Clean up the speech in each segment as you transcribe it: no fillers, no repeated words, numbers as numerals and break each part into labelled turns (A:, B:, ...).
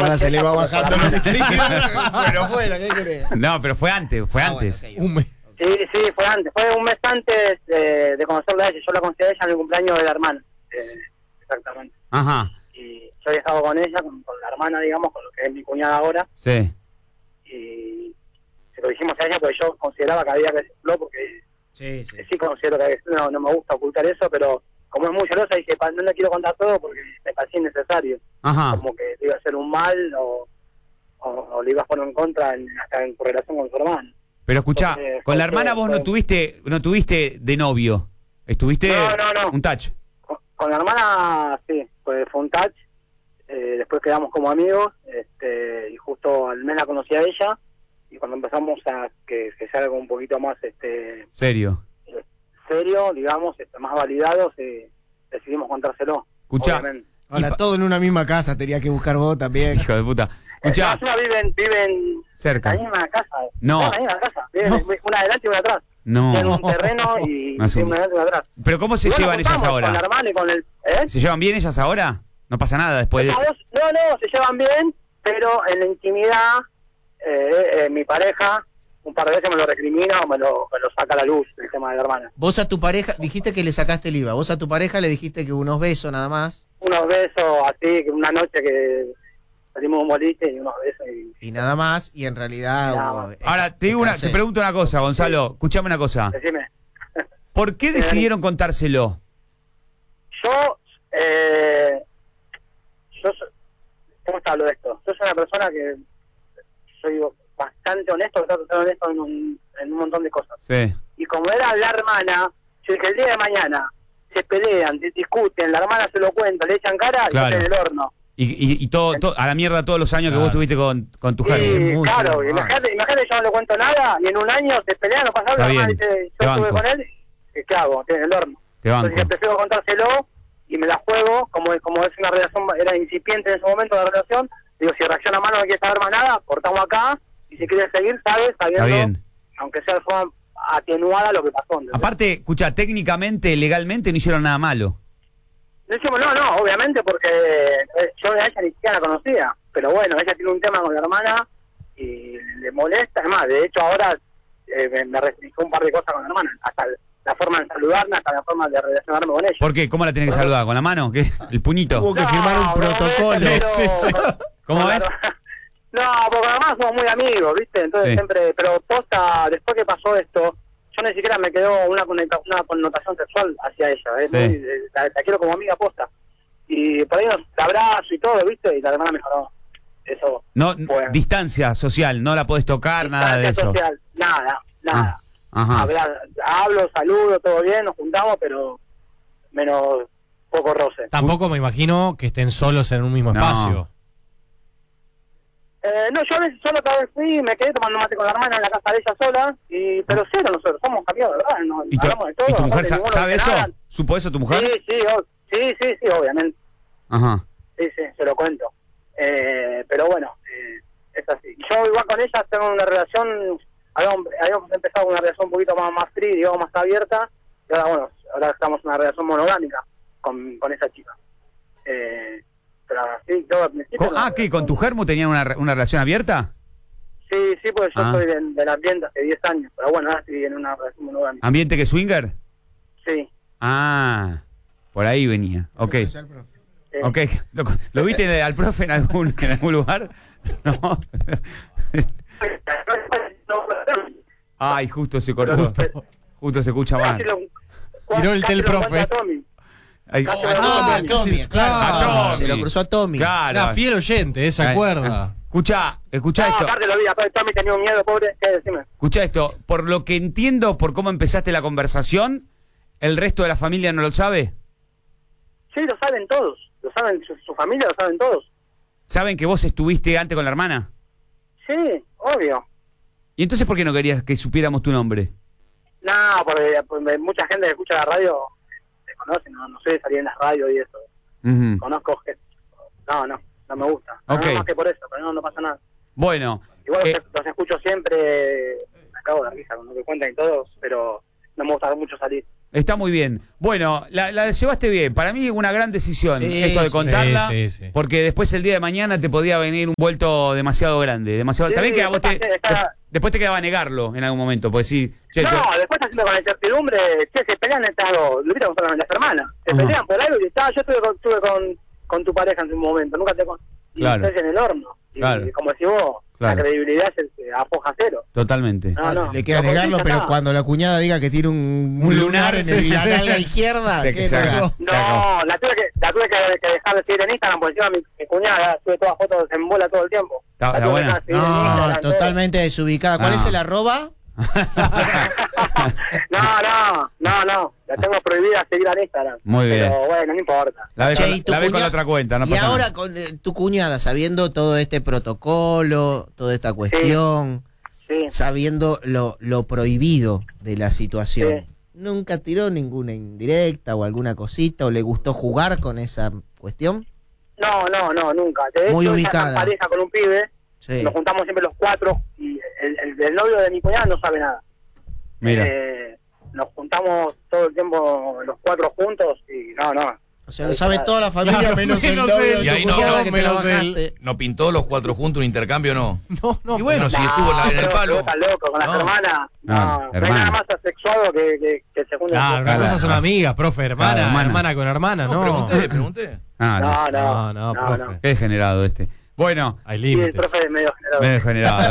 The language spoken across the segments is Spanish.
A: hermana se le va bajando los líquidos. Bueno, ¿qué querés?
B: No, pero fue antes.
A: Bueno, okay.
C: Sí, fue antes. Fue un mes antes de conocerla a ella. Yo la conocí a ella en el cumpleaños de la hermana. Exactamente.
B: Ajá.
C: Y yo había estado con ella, con la hermana, digamos, con lo que es mi cuñada ahora.
B: Sí.
C: Y se lo dijimos a ella porque yo consideraba que había que decirlo, porque sí considero que no me gusta ocultar eso, pero como es muy celosa, dije, no le quiero contar todo porque me parecía innecesario.
B: Ajá.
C: Como que le iba a hacer un mal o le ibas a poner en contra hasta en relación con su hermano.
B: Pero escuchá,
C: Entonces,
B: con la hermana vos no tuviste de novio. ¿Estuviste
C: No.
B: un touch?
C: Con la hermana, sí, fue un touch. Después quedamos como amigos, y justo al mes la conocí a ella, y cuando empezamos a que sea algo un poquito más
B: serio,
C: digamos, más validado, decidimos contárselo.
B: Escuchá,
A: ahora todo en una misma casa, tenía que buscar vos también.
B: Hijo de puta. Escuchá,
C: viven
B: cerca.
C: en la misma casa.
B: No.
C: En la misma casa, viven una adelante y una atrás.
B: No.
C: Tienen un terreno y
B: No,
C: una adelante y una atrás.
B: Pero ¿cómo se llevan ellas ahora?
C: Con la hermana y con el...
B: ¿Se llevan bien ellas ahora? No pasa nada después de...
C: No, se llevan bien, pero en la intimidad, mi pareja un par de veces me lo recrimina o me lo saca a la luz, el tema de la hermana.
A: Vos a tu pareja, dijiste que le sacaste el IVA, vos a tu pareja le dijiste que unos besos nada más.
C: Unos besos así, que una noche que salimos un boliche y unos besos y
A: nada más, y en realidad...
B: Ahora, te pregunto una cosa, Gonzalo, escuchame una cosa.
C: Decime.
B: ¿Por qué decidieron contárselo?
C: ¿Cómo te hablo de esto? Yo soy una persona que soy bastante honesto, trato de ser honesto en un montón de cosas.
B: Sí.
C: Y como era la hermana, yo dije, el día de mañana se pelean, discuten, la hermana se lo cuenta, le echan cara,
B: claro,
C: y en el horno.
B: Y todo a la mierda todos los años que vos estuviste con tu jefe.
C: Claro, imagínate, yo no le cuento nada, y en un año se pelean, no pasa nada, la hermana dice, yo estuve con él, ¿qué hago? Tiene el horno. Entonces yo prefiero contárselo y me la juego, como es una relación, era incipiente en ese momento la relación, digo, si reacciona mal no quiere saber más nada, cortamos acá, y si quiere seguir, sabiendo, aunque sea de forma atenuada lo que pasó. ¿Entendés?
B: Aparte, escucha, técnicamente, legalmente no hicieron nada malo.
C: No, obviamente, porque yo a ella ni siquiera la conocía, pero bueno, ella tiene un tema con la hermana y le molesta, además, de hecho ahora me restringió un par de cosas con la hermana, hasta la forma de saludarme, hasta la forma de relacionarme con ella.
B: ¿Por qué? ¿Cómo la tenés que saludar? ¿Con la mano? ¿Qué? ¿El puñito?
A: Tuvo que firmar un protocolo.
B: Sí. ¿Cómo es?
C: No, porque además somos muy amigos, ¿viste? Entonces siempre, pero posta, después que pasó esto, yo ni siquiera me quedó una connotación sexual hacia ella, la quiero como amiga posta. Y por ahí la abrazo y todo, ¿viste? Y la hermana me dijo, no, eso...
B: No, bueno. Distancia social, no la podés tocar, nada de eso.
C: Social, nada. Hablo, saludo, todo bien, nos juntamos, pero menos poco roce.
D: Tampoco me imagino que estén solos en un mismo espacio.
C: No, yo a veces solo otra vez fui y me quedé tomando mate con la hermana en la casa de ella sola, pero cero nosotros, somos amigos, ¿verdad? Hablamos de todo.
B: ¿Y tu mujer sabe eso? ¿Supo eso tu mujer?
C: Sí, obviamente.
B: Ajá.
C: Sí, se lo cuento. Pero bueno, es así. Yo igual con ella tengo una relación, habíamos empezado una relación un poquito más free, digamos, más abierta, y ahora estamos en una relación monogámica con esa chica. Pero sí, yo al principio...
B: ¿qué? ¿Con tu germo tenían una relación abierta?
C: Sí, porque yo soy del ambiente hace 10 años, pero bueno, ahora estoy en una relación monogámica.
B: ¿Ambiente que swinger?
C: Sí.
B: Por ahí venía, ok. Ok, ¿lo viste al profe en algún lugar? No. Ay, justo se cortó. Justo se escucha mal.
D: Tiró el profe.
A: Claro. Se lo cruzó a Tommy.
B: Claro.
D: Era fiel oyente, ¿se acuerda?
B: Escucha esto.
C: Aparte lo vi, Tommy tenía un miedo, pobre. ¿Qué decime?
B: Escucha esto. Por lo que entiendo, por cómo empezaste la conversación, ¿el resto de la familia no lo sabe?
C: Sí, lo saben todos. Lo saben, su familia lo saben todos.
B: ¿Saben que vos estuviste antes con la hermana?
C: Sí, obvio.
B: ¿Y entonces por qué no querías que supiéramos tu nombre?
C: No, porque mucha gente que escucha la radio te conoce, no sé, salir en la radio y eso. Conozco gente. No me gusta.
B: Okay.
C: No más que por eso, pero no pasa nada.
B: Bueno.
C: Igual los escucho siempre, me acabo de risa con lo que cuentan y todo, pero no me gusta mucho salir.
B: Está muy bien. Bueno, la llevaste bien. Para mí una gran decisión esto de contarla.
D: Sí.
B: Porque después el día de mañana te podía venir un vuelto demasiado grande. También que a vos después te quedaba negarlo en algún momento. Porque sí,
C: después haciendo con la incertidumbre, se pelean estas dos. Lo viste con las hermanas. Se pelean por algo y yo estuve con tu pareja en su momento. Nunca te
B: claro.
C: Estás en el horno. Y como decís vos, la credibilidad se afoja a cero.
B: Totalmente.
C: No.
A: Le queda negarlo, pero cuando la cuñada diga que tiene un lunar en la nalga izquierda,
C: la tuve que dejar de seguir en Instagram, porque encima mi cuñada sube todas fotos en bola todo el tiempo.
B: ¿Está buena?
A: No, totalmente desubicada. ¿Cuál es el arroba?
C: No, la tengo prohibida seguir en Instagram.
B: Muy bien.
C: Pero bueno, no importa.
B: La ves con la otra cuenta, no pasa nada.
A: Y ahora con tu cuñada, sabiendo todo este protocolo, toda esta cuestión, sabiendo lo prohibido de la situación, ¿nunca tiró ninguna indirecta o alguna cosita o le gustó jugar con esa cuestión?
C: No, nunca. De hecho,
A: muy ubicada.
C: Ella pareja con un pibe. Sí. Nos juntamos siempre los cuatro y el novio de mi cuñada no sabe nada.
B: Mira.
C: Nos juntamos todo el tiempo los cuatro juntos y no.
A: O sea, lo sabe toda la familia, claro, menos el novio de
E: y ahí no pintó los cuatro juntos un intercambio, no.
D: No.
E: Y bueno, si estuvo en el palo.
C: Está loco, con las hermanas. No hay nada más asexuado que se junten.
D: Claro, una cosa son amigas, profe, hermana con hermana, ¿no?
E: Pregunté.
D: No, profe.
B: Qué degenerado este. Bueno,
D: hay límites.
C: Sí, el profe es medio
B: generado.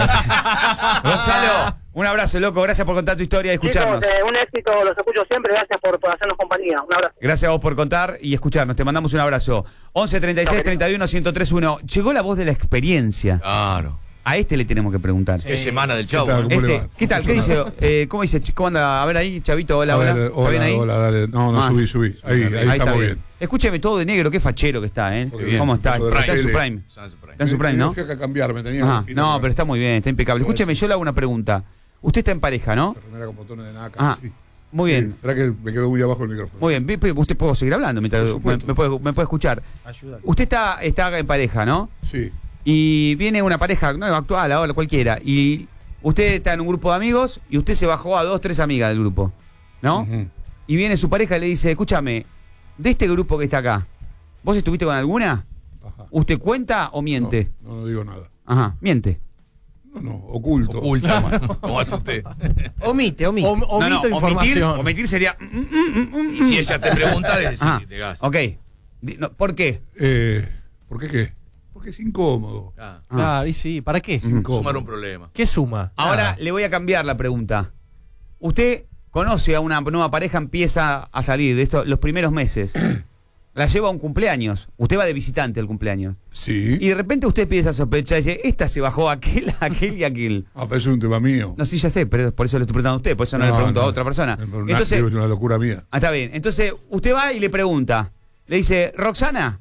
B: Gonzalo, un abrazo, loco. Gracias por contar tu historia y escucharnos.
C: Chicos, un éxito, los escucho siempre. Gracias por hacernos compañía. Un abrazo.
B: Gracias a vos por contar y escucharnos. Te mandamos un abrazo. 11 36 31 103 1. Llegó la voz de la experiencia.
E: Claro.
B: A este le tenemos que preguntar.
E: Es semana del Chavo.
B: ¿Qué tal? ¿Qué dice? ¿Cómo dice? ¿Cómo anda? A ver ahí, Chavito. Hola. ¿Está bien ahí?
F: Hola, dale. No, subí. Ahí está muy bien.
B: Escúcheme todo de negro, qué fachero que está, ¿eh? ¿Cómo está? Está en su prime. Está en su prime, ¿no?
F: Fui a cambiarme,
B: no, pero está muy bien, está impecable. Escúcheme, yo le hago una pregunta. Usted está en pareja, ¿no?
F: Con botones de naca, sí.
B: Muy bien.
F: Espera que me quedo muy abajo el micrófono.
B: Muy bien, usted puede seguir hablando mientras me puede escuchar. Ayúdale. Usted está en pareja, ¿no?
F: Sí.
B: Y viene una pareja, no actual, ahora cualquiera, y usted está en un grupo de amigos y usted se bajó a 2, 3 amigas del grupo, ¿no? Uh-huh. Y viene su pareja y le dice, escúchame, de este grupo que está acá, ¿vos estuviste con alguna? Ajá. ¿Usted cuenta o miente?
F: No digo nada.
B: Ajá, miente.
F: No, oculto.
E: ¿Cómo hace usted?
A: Omite.
B: Omito información. Omitir sería...
E: Y si ella te pregunta, le decís, de gas.
B: Ok. ¿Por qué?
F: ¿Por qué qué? Porque es incómodo.
D: Claro, y sí, ¿para qué?
E: Sumar un problema.
D: ¿Qué suma?
B: Ahora le voy a cambiar la pregunta. Usted conoce a una nueva pareja, empieza a salir de esto los primeros meses. La lleva a un cumpleaños. Usted va de visitante al cumpleaños.
F: Sí.
B: Y de repente usted empieza a sospechar y dice, esta se bajó aquel y aquel.
F: Pero eso es un tema mío.
B: No, sí, ya sé, pero por eso le estoy preguntando a usted, por eso no le pregunto a otra persona.
F: Entonces, es una locura mía.
B: Está bien. Entonces, usted va y le pregunta. Le dice, Roxana,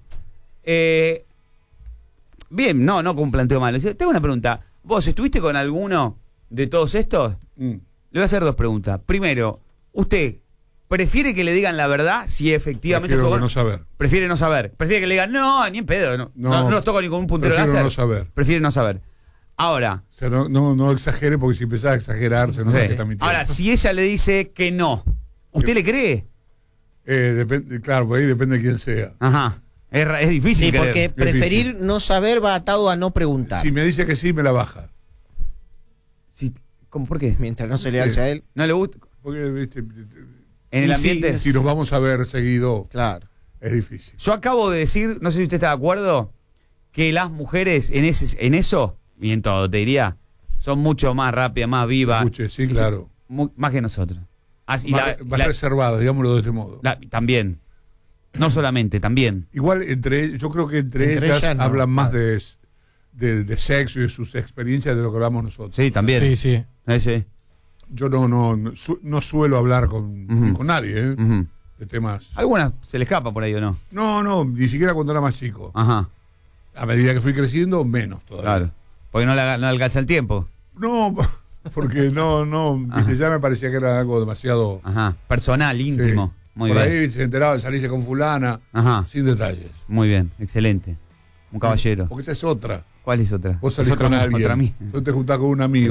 B: bien, no con un planteo malo. Dice, tengo una pregunta. ¿Vos estuviste con alguno de todos estos? Le voy a hacer 2 preguntas. Primero, ¿usted prefiere que le digan la verdad si efectivamente...
F: Prefiere no saber.
B: Prefiere no saber. Prefiere que le digan, no, ni en pedo. No los toco ni con un puntero láser.
F: Prefiere no saber.
B: Prefiere no saber. Ahora...
F: O sea, no exagere, porque si empezás a exagerar, se nota que está mintiendo.
B: Ahora, si ella le dice que no, ¿usted le cree?
F: Depende, claro, por ahí depende de quién sea.
B: Ajá. Es difícil.
A: Sí, porque preferir no saber va atado a no preguntar.
F: Si me dice que sí, me la baja.
B: ¿Cómo? ¿Por qué?
A: Mientras no se le alza a él.
B: ¿No le gusta?
F: Porque, viste,
B: en el ambiente...
F: Si nos vamos a ver seguido,
A: claro,
F: es difícil.
B: Yo acabo de decir, no sé si usted está de acuerdo, que las mujeres en eso, y en todo, te diría, son mucho más rápidas, más vivas.
F: Sí, claro.
B: Más que nosotros.
F: Más reservadas, digámoslo de este modo.
B: También. No solamente, también.
F: Igual, yo creo que entre ellas hablan más de sexo y de sus experiencias de lo que hablamos nosotros.
B: Sí, también.
D: Sí.
F: Yo no suelo hablar con nadie, de temas.
B: ¿Algunas se le escapa por ahí o no?
F: No, ni siquiera cuando era más chico.
B: Ajá.
F: A medida que fui creciendo, menos todavía.
B: Claro. Porque no alcanza el tiempo.
F: No, porque ya me parecía que era algo demasiado...
B: Ajá. Personal, íntimo.
F: Sí.
B: Muy
F: por
B: bien.
F: Ahí se enteraban, saliste con fulana, sin detalles.
B: Muy bien, excelente. Un caballero.
F: Porque esa es otra.
B: ¿Cuál es otra?
F: Vos salís con alguien, tú te juntás con un amigo.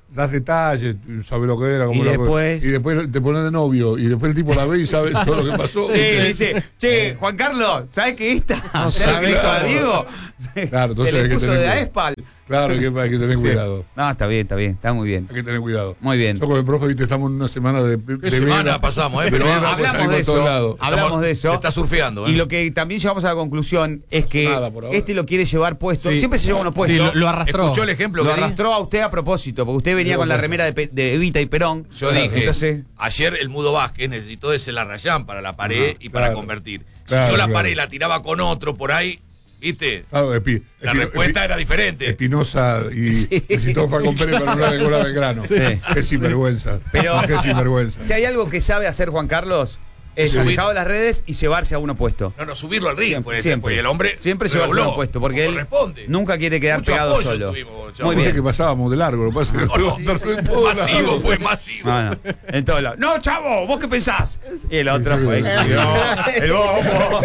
F: das detalles, sabes lo que era,
A: y después
F: te pones de novio, y después el tipo la ve y sabe todo lo que pasó.
B: Che, Juan Carlos, ¿sabes que esta?
A: No sabe
B: eso a Diego.
F: Claro, entonces
B: se le puso de Aespal.
F: Claro, hay que tener cuidado.
B: No, está bien, está muy bien.
F: Hay que tener cuidado.
B: Muy bien.
F: Yo con el profe, viste, estamos en una semana de
E: semana pasamos,
F: pero
B: hablamos de eso. Hablamos de eso.
E: Se está surfeando,
B: Y lo que también llegamos a la conclusión es que este lo quiere llevar puesto. Sí. Siempre se lleva uno puesto.
D: Sí, lo arrastró.
E: Escuchó el ejemplo
B: lo arrastró a usted a propósito, porque usted venía con la remera de Evita y Perón.
E: Yo dije, entonces, ayer el Mudo Vázquez necesitó ese Larrayán para la pared y para convertir. Si yo la pared la tiraba con otro por ahí, ¿viste?
F: Claro,
E: la respuesta era diferente.
F: Espinosa y Cristóbal con Pérez para hablar de Cola Belgrano. Qué sinvergüenza.
B: Pero
F: qué sinvergüenza.
B: Si hay algo que sabe hacer Juan Carlos, es subirlo a las redes y llevarse a uno puesto.
E: No, subirlo al ring.
B: Siempre.
E: Y el hombre
B: siempre llevarse a uno puesto, porque él nunca quiere quedar pegado solo.
F: Muy bien. Que pasábamos de largo, lo que pasa es
E: que fue masivo.
B: No, en todos lados. No, chavo, ¿vos qué pensás? Y el otro fue el bobo.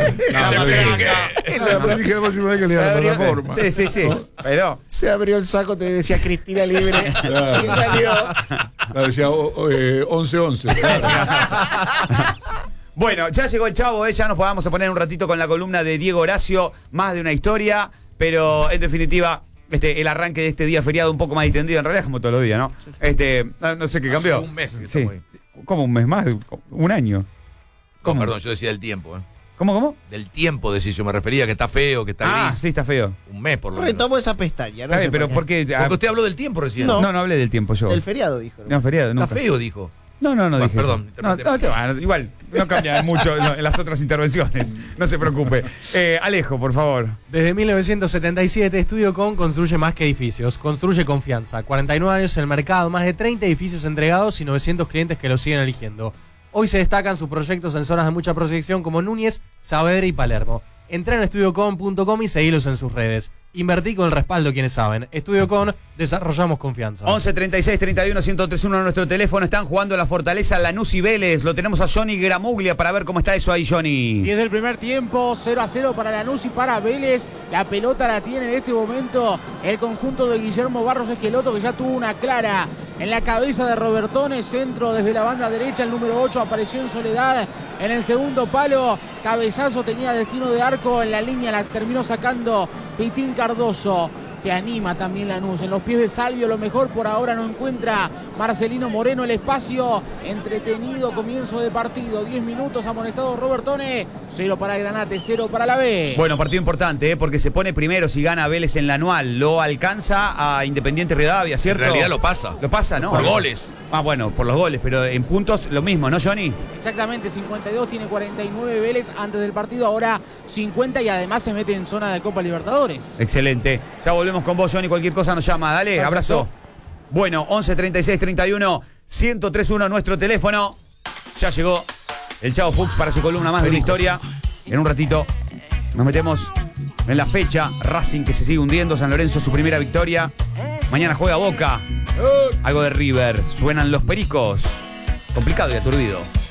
B: Sí. Pero
A: se abrió el saco, te decía Cristina libre y salió.
F: Decía 11-11.
B: Bueno, ya llegó el Chavo, ya nos vamos a poner un ratito con la columna de Diego Horacio, más de una historia, pero en definitiva, el arranque de este día feriado un poco más distendido, en realidad como todos los días, ¿no? No sé qué cambió.
E: Hace un mes.
B: Sí. ¿Cómo un mes más? ¿Un año?
E: ¿Cómo? Perdón, yo decía del tiempo,
B: ¿Cómo?
E: Del tiempo, decís, yo me refería que está feo, que está gris.
B: Ah, sí, está feo.
E: Un mes por lo menos.
A: Retomo esa pestaña,
B: no sé pero ¿por qué?
E: Porque usted habló del tiempo recién.
B: No hablé del tiempo yo.
A: Del feriado, dijo.
B: No, feriado, nunca.
E: Está feo, dijo.
B: No dije.
E: Perdón.
B: Igual, no cambia mucho en las otras intervenciones. No se preocupe. Alejo, por favor.
D: Desde 1977, Estudiocom construye más que edificios. Construye confianza. 49 años en el mercado, más de 30 edificios entregados y 900 clientes que lo siguen eligiendo. Hoy se destacan sus proyectos en zonas de mucha proyección como Núñez, Saavedra y Palermo. Entrá en estudiocom.com y seguilos en sus redes. Invertí con el respaldo de quienes saben. Estudiocom, desarrollamos confianza.
B: 11 36 31 1031 en nuestro teléfono. Están jugando la Fortaleza Lanús y Vélez. Lo tenemos a Johnny Gramuglia para ver cómo está eso ahí, Johnny.
G: Desde el primer tiempo, 0-0 para Lanús y para Vélez. La pelota la tiene en este momento el conjunto de Guillermo Barros Esqueloto, que ya tuvo una clara en la cabeza de Robertone. Centro desde la banda derecha, el número 8 apareció en soledad en el segundo palo. Cabezazo tenía destino de arco en la línea, la terminó sacando Pitín Cardoso. Se anima también Lanús. En los pies de Salvio lo mejor por ahora no encuentra Marcelino Moreno el espacio. Entretenido comienzo de partido. 10 minutos amonestado Robertone. 0 para Granate, 0 para la B.
B: Bueno, partido importante, porque se pone primero si gana Vélez en la anual. Lo alcanza a Independiente Rivadavia, ¿cierto?
E: En realidad lo pasa.
B: Lo pasa, ¿no?
E: Por goles.
B: Ah, bueno, por los goles, pero en puntos lo mismo, ¿no, Johnny?
G: Exactamente, 52, tiene 49 Vélez antes del partido, ahora 50 y además se mete en zona de Copa Libertadores.
B: Excelente. Ya volvemos con vos, Johnny. Cualquier cosa nos llama. Dale, perfecto. Abrazo. Bueno, 11 36 31 1031 nuestro teléfono. Ya llegó el Chavo Fuchs para su columna más de la historia. En un ratito nos metemos en la fecha. Racing que se sigue hundiendo. San Lorenzo su primera victoria. Mañana juega Boca. Algo de River. Suenan los Pericos. Complicado y aturdido.